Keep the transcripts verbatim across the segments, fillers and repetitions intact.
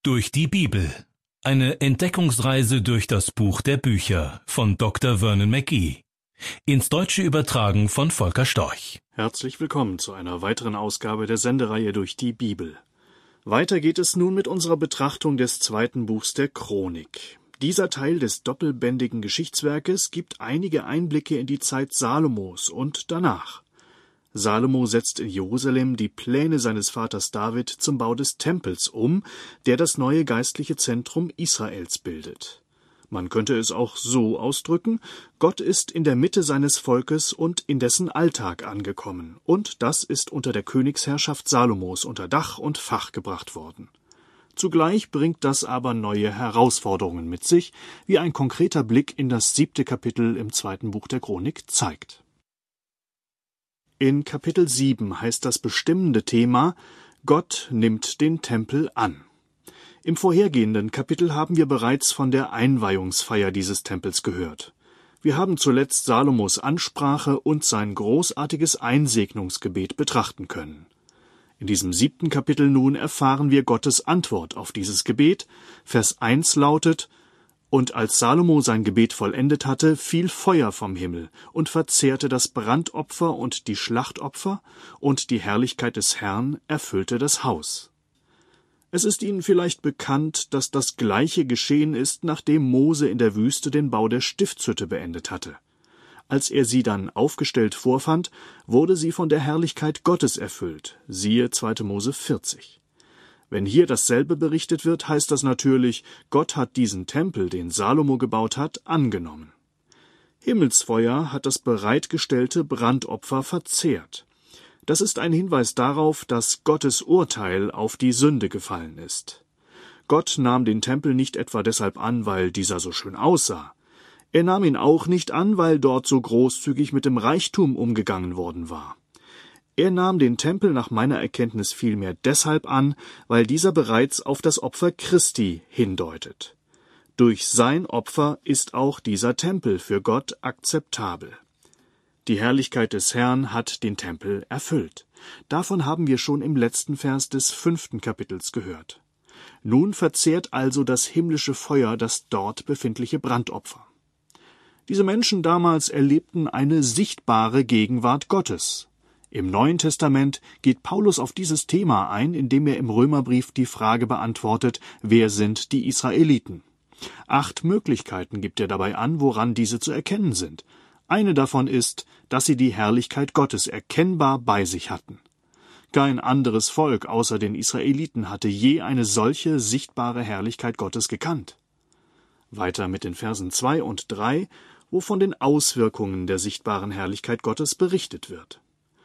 Durch die Bibel. Eine Entdeckungsreise durch das Buch der Bücher von Doktor Vernon McGee. Ins Deutsche übertragen von Volker Storch. Herzlich willkommen zu einer weiteren Ausgabe der Sendereihe Durch die Bibel. Weiter geht es nun mit unserer Betrachtung des zweiten Buchs der Chronik. Dieser Teil des doppelbändigen Geschichtswerkes gibt einige Einblicke in die Zeit Salomos und danach. Salomo setzt in Jerusalem die Pläne seines Vaters David zum Bau des Tempels um, der das neue geistliche Zentrum Israels bildet. Man könnte es auch so ausdrücken: Gott ist in der Mitte seines Volkes und in dessen Alltag angekommen, und das ist unter der Königsherrschaft Salomos unter Dach und Fach gebracht worden. Zugleich bringt das aber neue Herausforderungen mit sich, wie ein konkreter Blick in das siebte Kapitel im zweiten Buch der Chronik zeigt. In Kapitel sieben heißt das bestimmende Thema: Gott nimmt den Tempel an. Im vorhergehenden Kapitel haben wir bereits von der Einweihungsfeier dieses Tempels gehört. Wir haben zuletzt Salomos Ansprache und sein großartiges Einsegnungsgebet betrachten können. In diesem siebten Kapitel nun erfahren wir Gottes Antwort auf dieses Gebet. Vers eins lautet: Und als Salomo sein Gebet vollendet hatte, fiel Feuer vom Himmel und verzehrte das Brandopfer und die Schlachtopfer, und die Herrlichkeit des Herrn erfüllte das Haus. Es ist Ihnen vielleicht bekannt, dass das Gleiche geschehen ist, nachdem Mose in der Wüste den Bau der Stiftshütte beendet hatte. Als er sie dann aufgestellt vorfand, wurde sie von der Herrlichkeit Gottes erfüllt. Siehe zweiter Mose vierzig. Wenn hier dasselbe berichtet wird, heißt das natürlich, Gott hat diesen Tempel, den Salomo gebaut hat, angenommen. Himmelsfeuer hat das bereitgestellte Brandopfer verzehrt. Das ist ein Hinweis darauf, dass Gottes Urteil auf die Sünde gefallen ist. Gott nahm den Tempel nicht etwa deshalb an, weil dieser so schön aussah. Er nahm ihn auch nicht an, weil dort so großzügig mit dem Reichtum umgegangen worden war. Er nahm den Tempel nach meiner Erkenntnis vielmehr deshalb an, weil dieser bereits auf das Opfer Christi hindeutet. Durch sein Opfer ist auch dieser Tempel für Gott akzeptabel. Die Herrlichkeit des Herrn hat den Tempel erfüllt. Davon haben wir schon im letzten Vers des fünften Kapitels gehört. Nun verzehrt also das himmlische Feuer das dort befindliche Brandopfer. Diese Menschen damals erlebten eine sichtbare Gegenwart Gottes. Im Neuen Testament geht Paulus auf dieses Thema ein, indem er im Römerbrief die Frage beantwortet: Wer sind die Israeliten? Acht Möglichkeiten gibt er dabei an, woran diese zu erkennen sind. Eine davon ist, dass sie die Herrlichkeit Gottes erkennbar bei sich hatten. Kein anderes Volk außer den Israeliten hatte je eine solche sichtbare Herrlichkeit Gottes gekannt. Weiter mit den Versen zwei und drei, wo von den Auswirkungen der sichtbaren Herrlichkeit Gottes berichtet wird.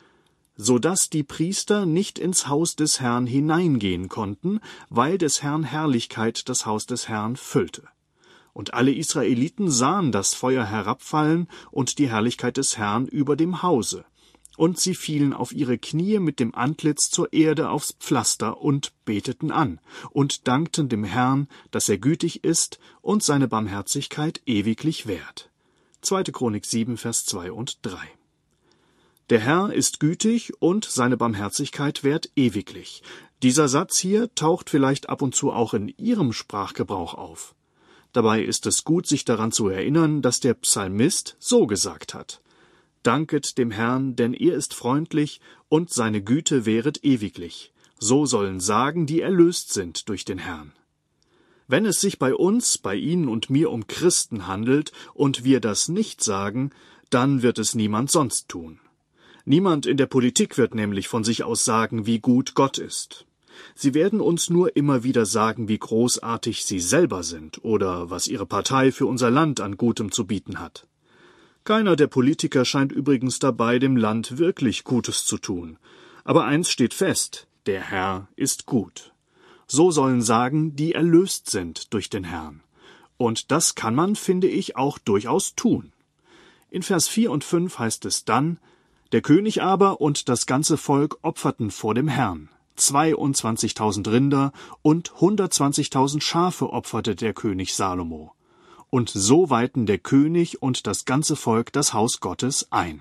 Sodass die Priester nicht ins Haus des Herrn hineingehen konnten, weil des Herrn Herrlichkeit das Haus des Herrn füllte. Und alle Israeliten sahen das Feuer herabfallen und die Herrlichkeit des Herrn über dem Hause. Und sie fielen auf ihre Knie mit dem Antlitz zur Erde aufs Pflaster und beteten an und dankten dem Herrn, dass er gütig ist und seine Barmherzigkeit ewiglich währt. zweite Chronik sieben, Vers zwei und drei. Der Herr ist gütig und seine Barmherzigkeit währt ewiglich. Dieser Satz hier taucht vielleicht ab und zu auch in Ihrem Sprachgebrauch auf. Dabei ist es gut, sich daran zu erinnern, dass der Psalmist so gesagt hat: Danket dem Herrn, denn er ist freundlich, und seine Güte währet ewiglich. So sollen sagen, die erlöst sind durch den Herrn. Wenn es sich bei uns, bei Ihnen und mir um Christen handelt und wir das nicht sagen, dann wird es niemand sonst tun. Niemand in der Politik wird nämlich von sich aus sagen, wie gut Gott ist. Sie werden uns nur immer wieder sagen, wie großartig sie selber sind oder was ihre Partei für unser Land an Gutem zu bieten hat. Keiner der Politiker scheint übrigens dabei, dem Land wirklich Gutes zu tun. Aber eins steht fest: Der Herr ist gut. So sollen sagen, die erlöst sind durch den Herrn. Und das kann man, finde ich, auch durchaus tun. In Vers vier und fünf heißt es dann: Der König aber und das ganze Volk opferten vor dem Herrn. zweiundzwanzigtausend Rinder und hundertzwanzigtausend Schafe opferte der König Salomo. Und so weihten der König und das ganze Volk das Haus Gottes ein.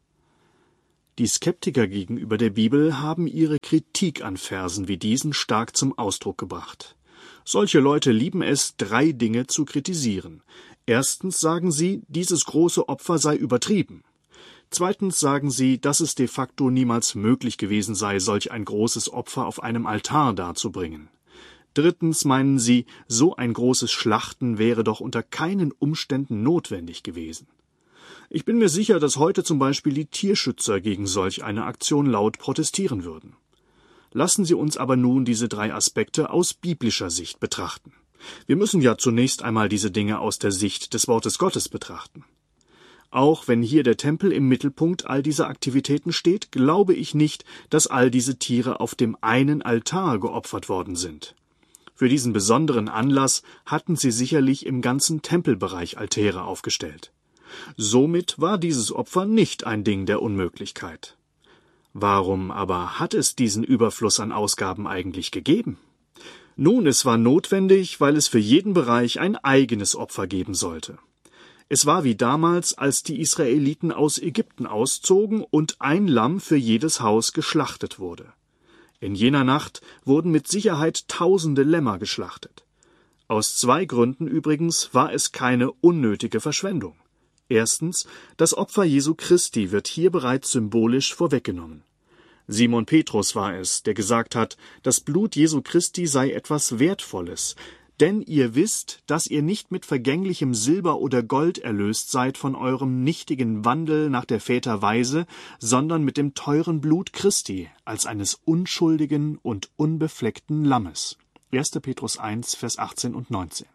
Die Skeptiker gegenüber der Bibel haben ihre Kritik an Versen wie diesen stark zum Ausdruck gebracht. Solche Leute lieben es, drei Dinge zu kritisieren. Erstens sagen sie, dieses große Opfer sei übertrieben. Zweitens sagen sie, dass es de facto niemals möglich gewesen sei, solch ein großes Opfer auf einem Altar darzubringen. Drittens meinen sie, so ein großes Schlachten wäre doch unter keinen Umständen notwendig gewesen. Ich bin mir sicher, dass heute zum Beispiel die Tierschützer gegen solch eine Aktion laut protestieren würden. Lassen Sie uns aber nun diese drei Aspekte aus biblischer Sicht betrachten. Wir müssen ja zunächst einmal diese Dinge aus der Sicht des Wortes Gottes betrachten. Auch wenn hier der Tempel im Mittelpunkt all dieser Aktivitäten steht, glaube ich nicht, dass all diese Tiere auf dem einen Altar geopfert worden sind. Für diesen besonderen Anlass hatten sie sicherlich im ganzen Tempelbereich Altäre aufgestellt. Somit war dieses Opfer nicht ein Ding der Unmöglichkeit. Warum aber hat es diesen Überfluss an Ausgaben eigentlich gegeben? Nun, es war notwendig, weil es für jeden Bereich ein eigenes Opfer geben sollte. Es war wie damals, als die Israeliten aus Ägypten auszogen und ein Lamm für jedes Haus geschlachtet wurde. In jener Nacht wurden mit Sicherheit tausende Lämmer geschlachtet. Aus zwei Gründen übrigens war es keine unnötige Verschwendung. Erstens, das Opfer Jesu Christi wird hier bereits symbolisch vorweggenommen. Simon Petrus war es, der gesagt hat, das Blut Jesu Christi sei etwas Wertvolles, denn ihr wisst, dass ihr nicht mit vergänglichem Silber oder Gold erlöst seid von eurem nichtigen Wandel nach der Väter Weise, sondern mit dem teuren Blut Christi, als eines unschuldigen und unbefleckten Lammes. erster Petrus eins, Vers achtzehn und neunzehn.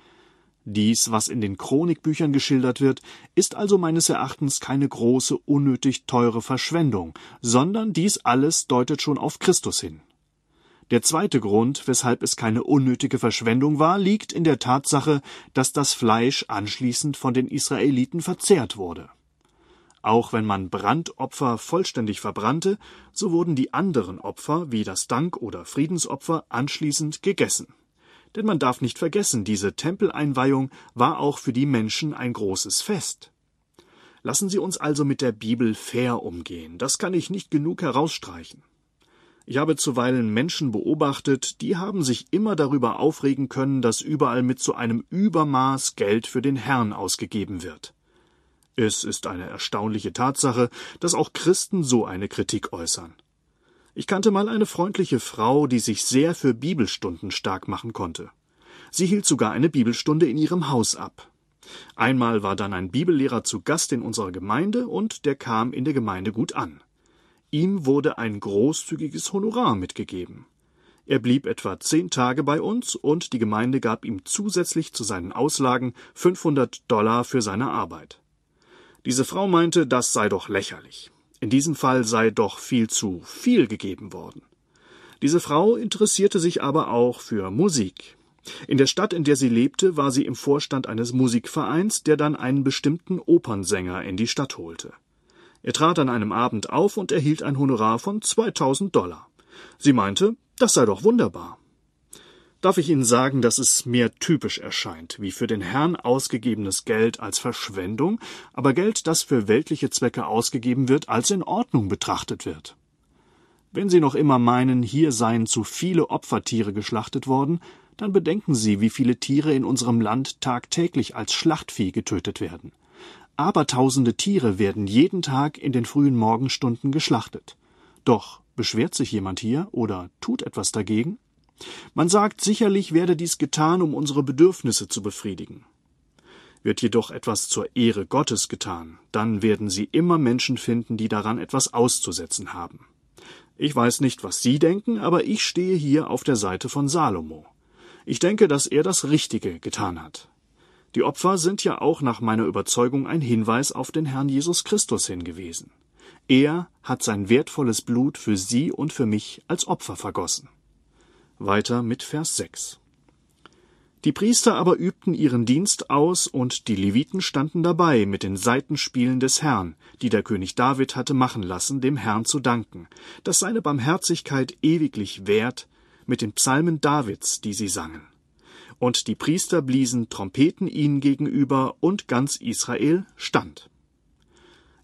Dies, was in den Chronikbüchern geschildert wird, ist also meines Erachtens keine große, unnötig teure Verschwendung, sondern dies alles deutet schon auf Christus hin. Der zweite Grund, weshalb es keine unnötige Verschwendung war, liegt in der Tatsache, dass das Fleisch anschließend von den Israeliten verzehrt wurde. Auch wenn man Brandopfer vollständig verbrannte, so wurden die anderen Opfer, wie das Dank- oder Friedensopfer, anschließend gegessen. Denn man darf nicht vergessen, diese Tempeleinweihung war auch für die Menschen ein großes Fest. Lassen Sie uns also mit der Bibel fair umgehen, das kann ich nicht genug herausstreichen. Ich habe zuweilen Menschen beobachtet, die haben sich immer darüber aufregen können, dass überall mit so einem Übermaß Geld für den Herrn ausgegeben wird. Es ist eine erstaunliche Tatsache, dass auch Christen so eine Kritik äußern. Ich kannte mal eine freundliche Frau, die sich sehr für Bibelstunden stark machen konnte. Sie hielt sogar eine Bibelstunde in ihrem Haus ab. Einmal war dann ein Bibellehrer zu Gast in unserer Gemeinde und der kam in der Gemeinde gut an. Ihm wurde ein großzügiges Honorar mitgegeben. Er blieb etwa zehn Tage bei uns und die Gemeinde gab ihm zusätzlich zu seinen Auslagen fünfhundert Dollar für seine Arbeit. Diese Frau meinte, das sei doch lächerlich. In diesem Fall sei doch viel zu viel gegeben worden. Diese Frau interessierte sich aber auch für Musik. In der Stadt, in der sie lebte, war sie im Vorstand eines Musikvereins, der dann einen bestimmten Opernsänger in die Stadt holte. Er trat an einem Abend auf und erhielt ein Honorar von zweitausend Dollar. Sie meinte, das sei doch wunderbar. Darf ich Ihnen sagen, dass es mir typisch erscheint, wie für den Herrn ausgegebenes Geld als Verschwendung, aber Geld, das für weltliche Zwecke ausgegeben wird, als in Ordnung betrachtet wird. Wenn Sie noch immer meinen, hier seien zu viele Opfertiere geschlachtet worden, dann bedenken Sie, wie viele Tiere in unserem Land tagtäglich als Schlachtvieh getötet werden. Abertausende Tiere werden jeden Tag in den frühen Morgenstunden geschlachtet. Doch beschwert sich jemand hier oder tut etwas dagegen? Man sagt, sicherlich werde dies getan, um unsere Bedürfnisse zu befriedigen. Wird jedoch etwas zur Ehre Gottes getan, dann werden Sie immer Menschen finden, die daran etwas auszusetzen haben. Ich weiß nicht, was Sie denken, aber ich stehe hier auf der Seite von Salomo. Ich denke, dass er das Richtige getan hat. Die Opfer sind ja auch nach meiner Überzeugung ein Hinweis auf den Herrn Jesus Christus hingewiesen. Er hat sein wertvolles Blut für Sie und für mich als Opfer vergossen. Weiter mit Vers sechs. Die Priester aber übten ihren Dienst aus, und die Leviten standen dabei mit den Saitenspielen des Herrn, die der König David hatte machen lassen, dem Herrn zu danken, dass seine Barmherzigkeit ewiglich währt, mit den Psalmen Davids, die sie sangen. Und die Priester bliesen Trompeten ihnen gegenüber, und ganz Israel stand.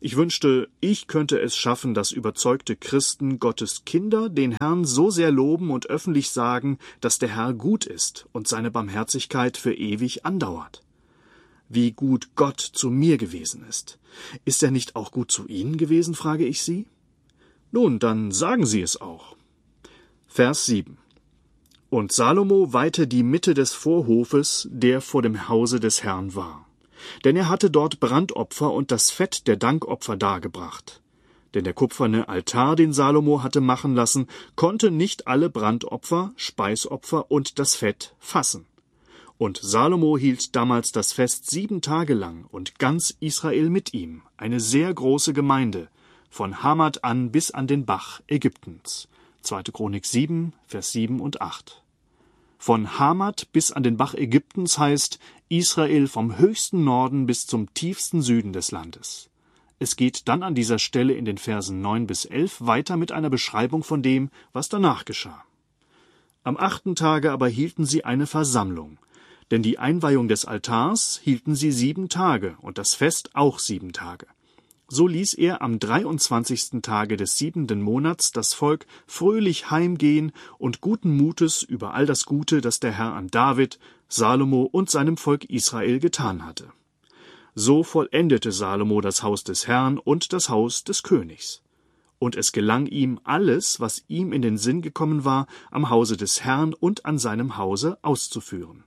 Ich wünschte, ich könnte es schaffen, dass überzeugte Christen, Gottes Kinder, den Herrn so sehr loben und öffentlich sagen, dass der Herr gut ist und seine Barmherzigkeit für ewig andauert. Wie gut Gott zu mir gewesen ist. Ist er nicht auch gut zu Ihnen gewesen, frage ich Sie? Nun, dann sagen Sie es auch. Vers sieben. Und Salomo weihte die Mitte des Vorhofes, der vor dem Hause des Herrn war. Denn er hatte dort Brandopfer und das Fett der Dankopfer dargebracht. Denn der kupferne Altar, den Salomo hatte machen lassen, konnte nicht alle Brandopfer, Speisopfer und das Fett fassen. Und Salomo hielt damals das Fest sieben Tage lang und ganz Israel mit ihm, eine sehr große Gemeinde, von Hamat an bis an den Bach Ägyptens. zweite Chronik sieben, Vers sieben und acht. Von Hamat bis an den Bach Ägyptens heißt Israel vom höchsten Norden bis zum tiefsten Süden des Landes. Es geht dann an dieser Stelle in den Versen neun bis elf weiter mit einer Beschreibung von dem, was danach geschah. Am achten Tage aber hielten sie eine Versammlung, denn die Einweihung des Altars hielten sie sieben Tage und das Fest auch sieben Tage. So ließ er am dreiundzwanzigsten Tage des siebenten Monats das Volk fröhlich heimgehen und guten Mutes über all das Gute, das der Herr an David, Salomo und seinem Volk Israel getan hatte. So vollendete Salomo das Haus des Herrn und das Haus des Königs. Und es gelang ihm alles, was ihm in den Sinn gekommen war, am Hause des Herrn und an seinem Hause auszuführen.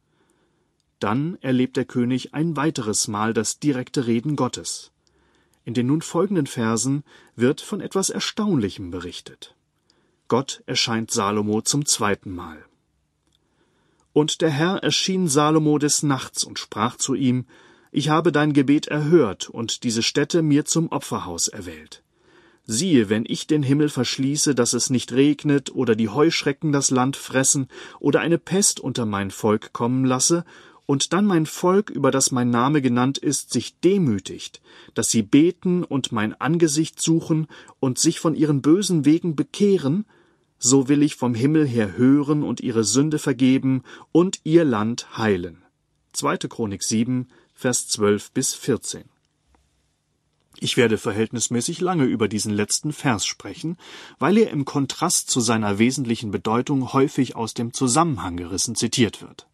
Dann erlebt der König ein weiteres Mal das direkte Reden Gottes. In den nun folgenden Versen wird von etwas Erstaunlichem berichtet. Gott erscheint Salomo zum zweiten Mal. Und der Herr erschien Salomo des Nachts und sprach zu ihm: Ich habe dein Gebet erhört und diese Stätte mir zum Opferhaus erwählt. Siehe, wenn ich den Himmel verschließe, dass es nicht regnet oder die Heuschrecken das Land fressen oder eine Pest unter mein Volk kommen lasse, und dann mein Volk, über das mein Name genannt ist, sich demütigt, dass sie beten und mein Angesicht suchen und sich von ihren bösen Wegen bekehren, so will ich vom Himmel her hören und ihre Sünde vergeben und ihr Land heilen. zweite Chronik sieben, Vers zwölf bis vierzehn. Ich werde verhältnismäßig lange über diesen letzten Vers sprechen, weil er im Kontrast zu seiner wesentlichen Bedeutung häufig aus dem Zusammenhang gerissen zitiert wird.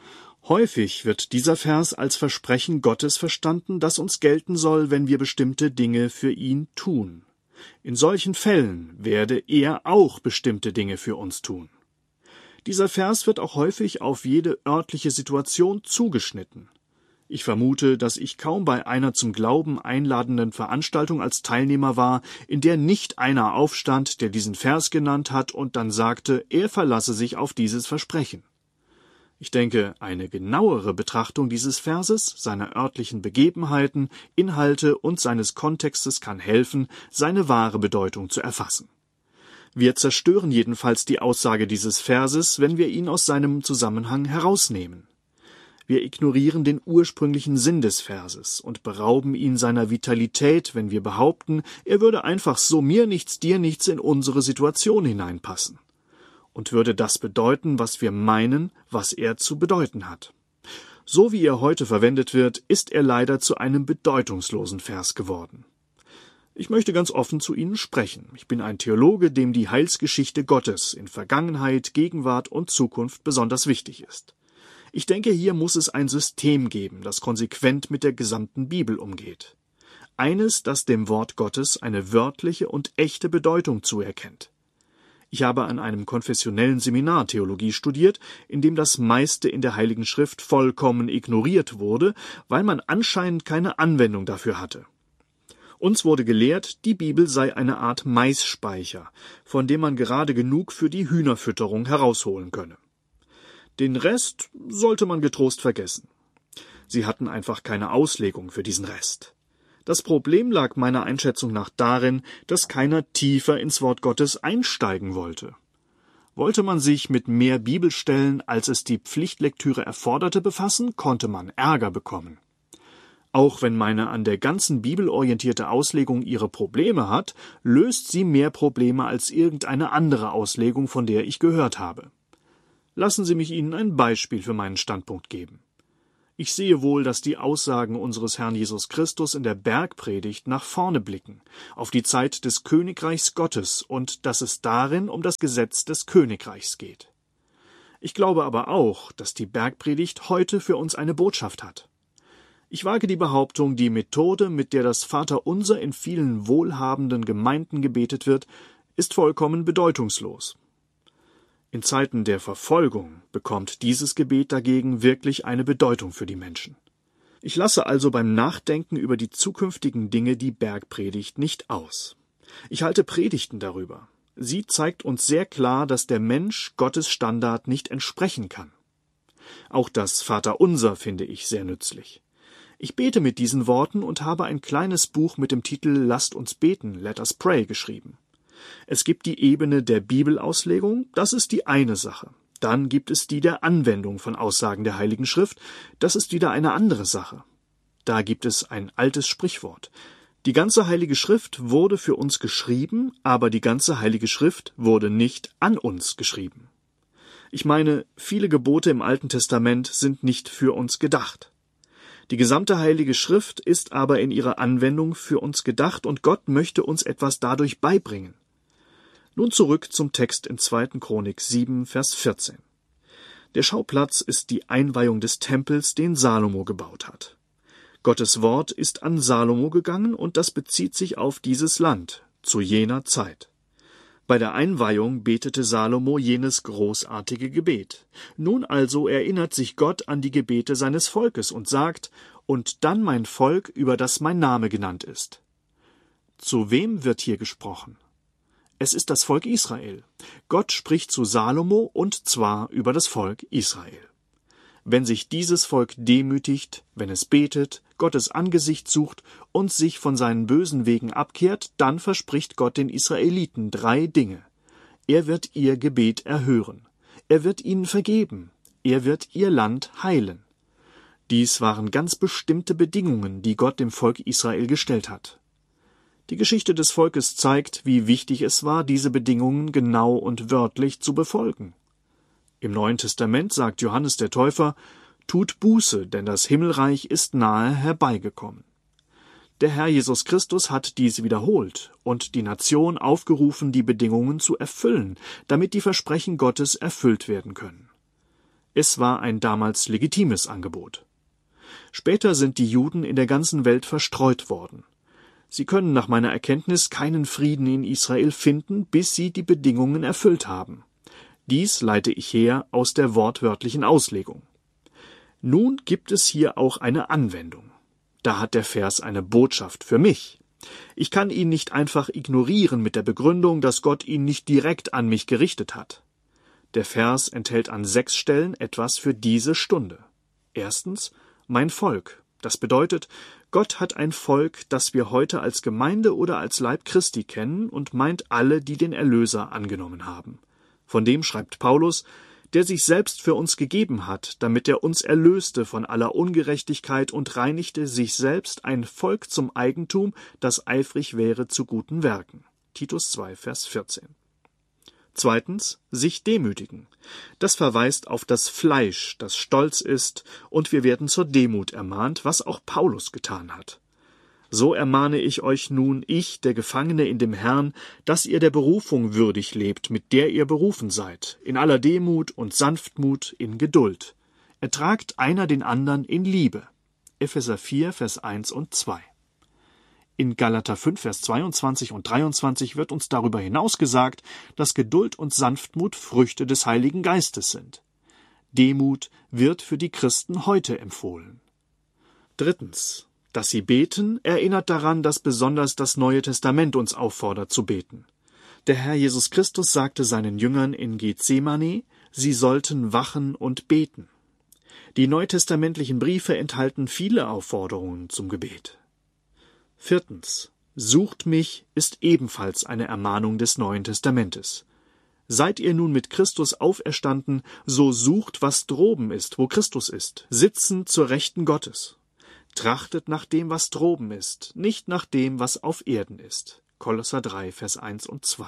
Häufig wird dieser Vers als Versprechen Gottes verstanden, das uns gelten soll, wenn wir bestimmte Dinge für ihn tun. In solchen Fällen werde er auch bestimmte Dinge für uns tun. Dieser Vers wird auch häufig auf jede örtliche Situation zugeschnitten. Ich vermute, dass ich kaum bei einer zum Glauben einladenden Veranstaltung als Teilnehmer war, in der nicht einer aufstand, der diesen Vers genannt hat und dann sagte, er verlasse sich auf dieses Versprechen. Ich denke, eine genauere Betrachtung dieses Verses, seiner örtlichen Begebenheiten, Inhalte und seines Kontextes kann helfen, seine wahre Bedeutung zu erfassen. Wir zerstören jedenfalls die Aussage dieses Verses, wenn wir ihn aus seinem Zusammenhang herausnehmen. Wir ignorieren den ursprünglichen Sinn des Verses und berauben ihn seiner Vitalität, wenn wir behaupten, er würde einfach so mir nichts, dir nichts in unsere Situation hineinpassen. Und würde das bedeuten, was wir meinen, was er zu bedeuten hat. So wie er heute verwendet wird, ist er leider zu einem bedeutungslosen Vers geworden. Ich möchte ganz offen zu Ihnen sprechen. Ich bin ein Theologe, dem die Heilsgeschichte Gottes in Vergangenheit, Gegenwart und Zukunft besonders wichtig ist. Ich denke, hier muss es ein System geben, das konsequent mit der gesamten Bibel umgeht. Eines, das dem Wort Gottes eine wörtliche und echte Bedeutung zuerkennt. Ich habe an einem konfessionellen Seminar Theologie studiert, in dem das meiste in der Heiligen Schrift vollkommen ignoriert wurde, weil man anscheinend keine Anwendung dafür hatte. Uns wurde gelehrt, die Bibel sei eine Art Maisspeicher, von dem man gerade genug für die Hühnerfütterung herausholen könne. Den Rest sollte man getrost vergessen. Sie hatten einfach keine Auslegung für diesen Rest. Das Problem lag meiner Einschätzung nach darin, dass keiner tiefer ins Wort Gottes einsteigen wollte. Wollte man sich mit mehr Bibelstellen, als es die Pflichtlektüre erforderte, befassen, konnte man Ärger bekommen. Auch wenn meine an der ganzen Bibel orientierte Auslegung ihre Probleme hat, löst sie mehr Probleme als irgendeine andere Auslegung, von der ich gehört habe. Lassen Sie mich Ihnen ein Beispiel für meinen Standpunkt geben. Ich sehe wohl, dass die Aussagen unseres Herrn Jesus Christus in der Bergpredigt nach vorne blicken, auf die Zeit des Königreichs Gottes und dass es darin um das Gesetz des Königreichs geht. Ich glaube aber auch, dass die Bergpredigt heute für uns eine Botschaft hat. Ich wage die Behauptung, die Methode, mit der das Vaterunser in vielen wohlhabenden Gemeinden gebetet wird, ist vollkommen bedeutungslos. In Zeiten der Verfolgung bekommt dieses Gebet dagegen wirklich eine Bedeutung für die Menschen. Ich lasse also beim Nachdenken über die zukünftigen Dinge die Bergpredigt nicht aus. Ich halte Predigten darüber. Sie zeigt uns sehr klar, dass der Mensch Gottes Standard nicht entsprechen kann. Auch das Vaterunser finde ich sehr nützlich. Ich bete mit diesen Worten und habe ein kleines Buch mit dem Titel »Lasst uns beten, Let us pray« geschrieben. Es gibt die Ebene der Bibelauslegung, das ist die eine Sache. Dann gibt es die der Anwendung von Aussagen der Heiligen Schrift, das ist wieder eine andere Sache. Da gibt es ein altes Sprichwort. Die ganze Heilige Schrift wurde für uns geschrieben, aber die ganze Heilige Schrift wurde nicht an uns geschrieben. Ich meine, viele Gebote im Alten Testament sind nicht für uns gedacht. Die gesamte Heilige Schrift ist aber in ihrer Anwendung für uns gedacht und Gott möchte uns etwas dadurch beibringen. Nun zurück zum Text in zweiten Chronik sieben, Vers vierzehn. Der Schauplatz ist die Einweihung des Tempels, den Salomo gebaut hat. Gottes Wort ist an Salomo gegangen und das bezieht sich auf dieses Land, zu jener Zeit. Bei der Einweihung betete Salomo jenes großartige Gebet. Nun also erinnert sich Gott an die Gebete seines Volkes und sagt, »Und dann mein Volk, über das mein Name genannt ist.« Zu wem wird hier gesprochen? Es ist das Volk Israel. Gott spricht zu Salomo und zwar über das Volk Israel. Wenn sich dieses Volk demütigt, wenn es betet, Gottes Angesicht sucht und sich von seinen bösen Wegen abkehrt, dann verspricht Gott den Israeliten drei Dinge. Er wird ihr Gebet erhören. Er wird ihnen vergeben. Er wird ihr Land heilen. Dies waren ganz bestimmte Bedingungen, die Gott dem Volk Israel gestellt hat. Die Geschichte des Volkes zeigt, wie wichtig es war, diese Bedingungen genau und wörtlich zu befolgen. Im Neuen Testament sagt Johannes der Täufer, »Tut Buße, denn das Himmelreich ist nahe herbeigekommen.« Der Herr Jesus Christus hat dies wiederholt und die Nation aufgerufen, die Bedingungen zu erfüllen, damit die Versprechen Gottes erfüllt werden können. Es war ein damals legitimes Angebot. Später sind die Juden in der ganzen Welt verstreut worden. Sie können nach meiner Erkenntnis keinen Frieden in Israel finden, bis sie die Bedingungen erfüllt haben. Dies leite ich her aus der wortwörtlichen Auslegung. Nun gibt es hier auch eine Anwendung. Da hat der Vers eine Botschaft für mich. Ich kann ihn nicht einfach ignorieren mit der Begründung, dass Gott ihn nicht direkt an mich gerichtet hat. Der Vers enthält an sechs Stellen etwas für diese Stunde. Erstens, mein Volk. Das bedeutet, Gott hat ein Volk, das wir heute als Gemeinde oder als Leib Christi kennen und meint alle, die den Erlöser angenommen haben. Von dem schreibt Paulus, der sich selbst für uns gegeben hat, damit er uns erlöste von aller Ungerechtigkeit und reinigte sich selbst ein Volk zum Eigentum, das eifrig wäre zu guten Werken. Titus zwei, Vers vierzehn. Zweitens, sich demütigen. Das verweist auf das Fleisch, das stolz ist, und wir werden zur Demut ermahnt, was auch Paulus getan hat. So ermahne ich euch nun, ich, der Gefangene in dem Herrn, dass ihr der Berufung würdig lebt, mit der ihr berufen seid, in aller Demut und Sanftmut, in Geduld. Ertragt einer den anderen in Liebe. Epheser vier, Vers eins und zwei. In Galater fünf, Vers zweiundzwanzig und dreiundzwanzig wird uns darüber hinaus gesagt, dass Geduld und Sanftmut Früchte des Heiligen Geistes sind. Demut wird für die Christen heute empfohlen. Drittens. Dass sie beten, erinnert daran, dass besonders das Neue Testament uns auffordert zu beten. Der Herr Jesus Christus sagte seinen Jüngern in Gethsemane, sie sollten wachen und beten. Die neutestamentlichen Briefe enthalten viele Aufforderungen zum Gebet. Viertens. Sucht mich ist ebenfalls eine Ermahnung des Neuen Testamentes. Seid ihr nun mit Christus auferstanden, so sucht, was droben ist, wo Christus ist, sitzend zur Rechten Gottes. Trachtet nach dem, was droben ist, nicht nach dem, was auf Erden ist. Kolosser drei, Vers eins und zwei.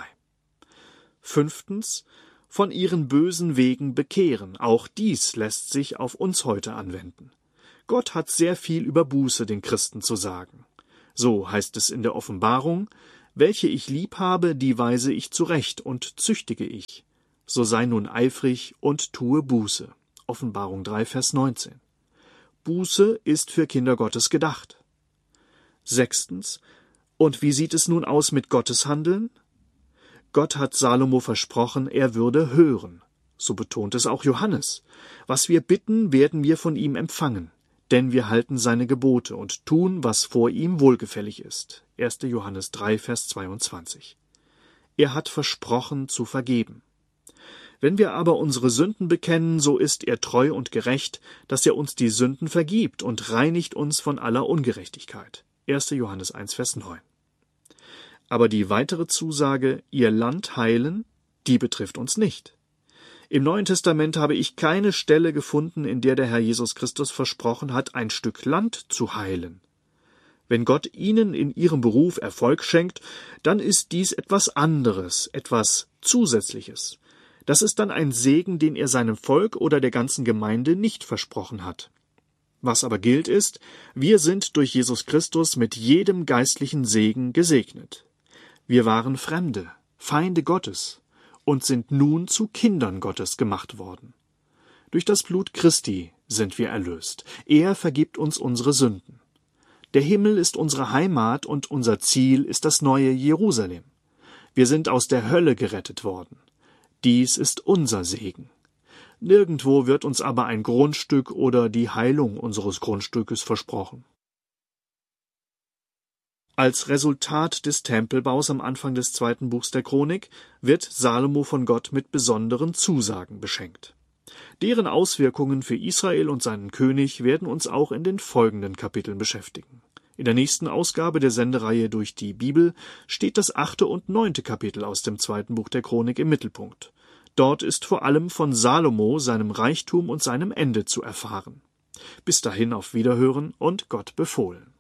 Fünftens. Von ihren bösen Wegen bekehren. Auch dies lässt sich auf uns heute anwenden. Gott hat sehr viel über Buße den Christen zu sagen. So heißt es in der Offenbarung: Welche ich lieb habe, die weise ich zurecht und züchtige ich. So sei nun eifrig und tue Buße. Offenbarung drei, Vers neunzehn. Buße ist für Kinder Gottes gedacht. Sechstens. Und wie sieht es nun aus mit Gottes Handeln? Gott hat Salomo versprochen, er würde hören. So betont es auch Johannes. Was wir bitten, werden wir von ihm empfangen, denn wir halten seine Gebote und tun, was vor ihm wohlgefällig ist. erster Johannes drei, Vers zweiundzwanzig. Er hat versprochen zu vergeben. Wenn wir aber unsere Sünden bekennen, so ist er treu und gerecht, dass er uns die Sünden vergibt und reinigt uns von aller Ungerechtigkeit. erster Johannes eins, Vers neun. Aber die weitere Zusage, ihr Land heilen, die betrifft uns nicht. Im Neuen Testament habe ich keine Stelle gefunden, in der der Herr Jesus Christus versprochen hat, ein Stück Land zu heilen. Wenn Gott ihnen in ihrem Beruf Erfolg schenkt, dann ist dies etwas anderes, etwas Zusätzliches. Das ist dann ein Segen, den er seinem Volk oder der ganzen Gemeinde nicht versprochen hat. Was aber gilt ist, wir sind durch Jesus Christus mit jedem geistlichen Segen gesegnet. Wir waren Fremde, Feinde Gottes und sind nun zu Kindern Gottes gemacht worden. Durch das Blut Christi sind wir erlöst. Er vergibt uns unsere Sünden. Der Himmel ist unsere Heimat und unser Ziel ist das neue Jerusalem. Wir sind aus der Hölle gerettet worden. Dies ist unser Segen. Nirgendwo wird uns aber ein Grundstück oder die Heilung unseres Grundstückes versprochen. Als Resultat des Tempelbaus am Anfang des zweiten Buchs der Chronik wird Salomo von Gott mit besonderen Zusagen beschenkt. Deren Auswirkungen für Israel und seinen König werden uns auch in den folgenden Kapiteln beschäftigen. In der nächsten Ausgabe der Sendereihe Durch die Bibel steht das achte und neunte Kapitel aus dem zweiten Buch der Chronik im Mittelpunkt. Dort ist vor allem von Salomo, seinem Reichtum und seinem Ende zu erfahren. Bis dahin auf Wiederhören und Gott befohlen.